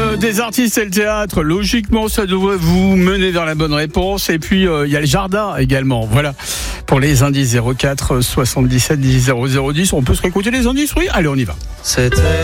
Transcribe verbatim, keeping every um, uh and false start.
euh, des artistes et le théâtre. Logiquement, ça devrait vous mener vers la bonne réponse. Et puis, euh, il y a le jardin également. Voilà. Pour les indices zéro quatre soixante-dix-sept dix zéro zéro dix, on peut se réécouter les indices, oui? Allez, on y va. C'était